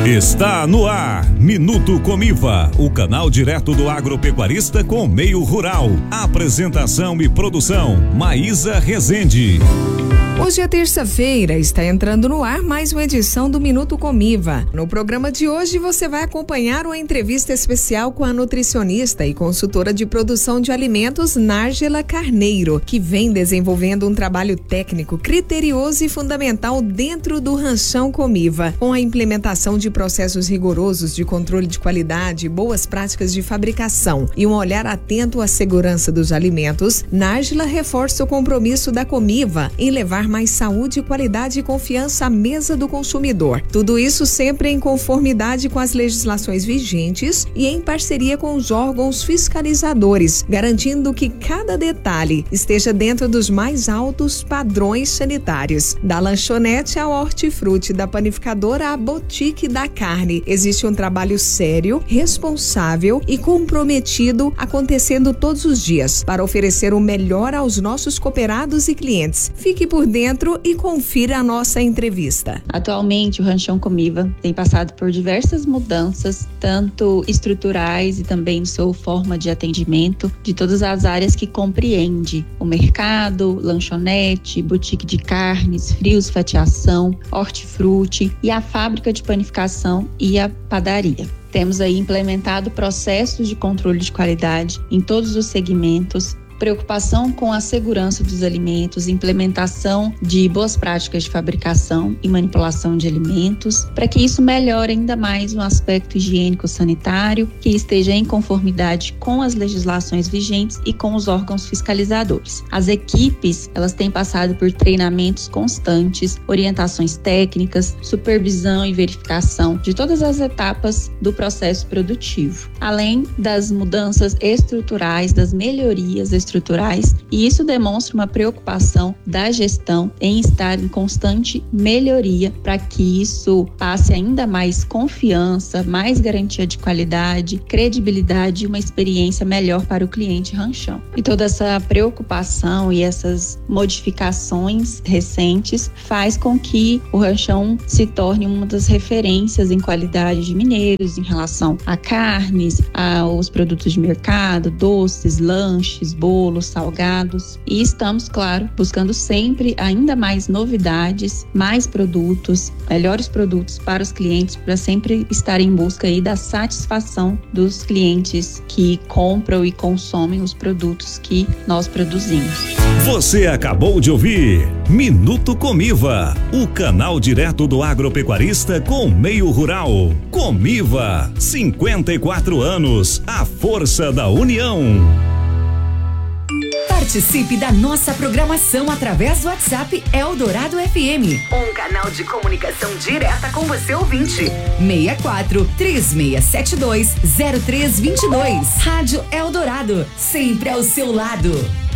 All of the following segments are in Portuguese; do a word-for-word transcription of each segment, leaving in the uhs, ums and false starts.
Está no ar, Minuto Comiva, o canal direto do agropecuarista com o meio rural. Apresentação e produção, Maísa Rezende. Hoje é terça-feira, está entrando no ar mais uma edição do Minuto Comiva. No programa de hoje você vai acompanhar uma entrevista especial com a nutricionista e consultora de produção de alimentos Nárgela Carneiro, que vem desenvolvendo um trabalho técnico criterioso e fundamental dentro do ranchão Comiva, com a implementação de processos rigorosos de controle de qualidade, boas práticas de fabricação e um olhar atento à segurança dos alimentos. Nárgela reforça o compromisso da Comiva em levar mais saúde, qualidade e confiança à mesa do consumidor. Tudo isso sempre em conformidade com as legislações vigentes e em parceria com os órgãos fiscalizadores, garantindo que cada detalhe esteja dentro dos mais altos padrões sanitários. Da lanchonete ao hortifruti, da panificadora à boutique da carne, existe um trabalho sério, responsável e comprometido acontecendo todos os dias para oferecer o melhor aos nossos cooperados e clientes. Fique por dentro e confira a nossa entrevista. Atualmente, o Ranchão Comiva tem passado por diversas mudanças, tanto estruturais e também sua forma de atendimento, de todas as áreas que compreende o mercado, lanchonete, boutique de carnes, frios, fatiação, hortifruti e a fábrica de panificação e a padaria. Temos aí implementado processos de controle de qualidade em todos os segmentos, preocupação com a segurança dos alimentos, implementação de boas práticas de fabricação e manipulação de alimentos, para que isso melhore ainda mais o aspecto higiênico-sanitário, que esteja em conformidade com as legislações vigentes e com os órgãos fiscalizadores. As equipes, elas têm passado por treinamentos constantes, orientações técnicas, supervisão e verificação de todas as etapas do processo produtivo, além das mudanças estruturais, das melhorias estruturais, e isso demonstra uma preocupação da gestão em estar em constante melhoria para que isso passe ainda mais confiança, mais garantia de qualidade, credibilidade e uma experiência melhor para o cliente ranchão. E toda essa preocupação e essas modificações recentes faz com que o ranchão se torne uma das referências em qualidade de mineiros em relação a carnes, aos produtos de mercado, doces, lanches, bolos, bolos, salgados, e estamos, claro, buscando sempre ainda mais novidades, mais produtos, melhores produtos para os clientes, para sempre estar em busca aí da satisfação dos clientes que compram e consomem os produtos que nós produzimos. Você acabou de ouvir Minuto Comiva, o canal direto do agropecuarista com meio rural. Comiva, cinquenta e quatro anos, a força da união. Participe da nossa programação através do WhatsApp Eldorado F M. Um canal de comunicação direta com você, ouvinte. seis quatro, três seis sete dois, zero três dois dois. Rádio Eldorado, sempre ao seu lado.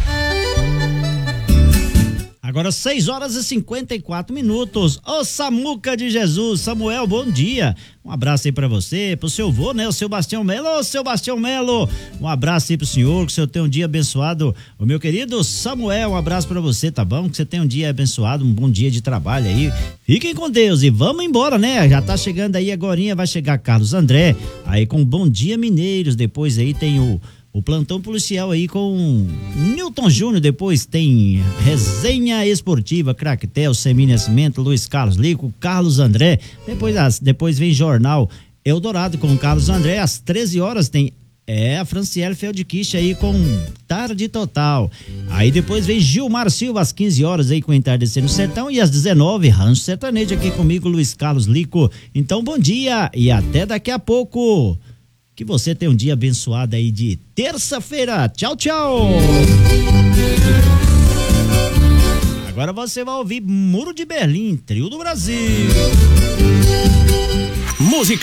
Agora seis horas e cinquenta e quatro minutos. Ô Samuca de Jesus, Samuel, bom dia. Um abraço aí pra você, pro seu vô, né? O seu Bastião Melo. Ô, seu Bastião Melo, um abraço aí pro senhor, que o senhor tenha um dia abençoado. O meu querido Samuel, um abraço pra você, tá bom? Que você tenha um dia abençoado, um bom dia de trabalho aí. Fiquem com Deus e vamos embora, né? Já tá chegando aí agorinha, vai chegar Carlos André, aí com Bom Dia Mineiros, depois aí tem o O plantão policial aí com Newton Júnior, depois tem resenha esportiva, Craquetel, Semi Nascimento, Luiz Carlos Lico, Carlos André, depois, as, depois vem Jornal Eldorado com Carlos André, às treze horas tem é, a Franciele Feldkirch aí com Tarde Total, aí depois vem Gilmar Silva às quinze horas aí com Entardecer no Sertão e às dezenove, Rancho Sertanejo aqui comigo, Luiz Carlos Lico. Então bom dia e até daqui a pouco. Que você tenha um dia abençoado aí de terça-feira. Tchau, tchau. Agora você vai ouvir Muro de Berlim, Trio do Brasil. Música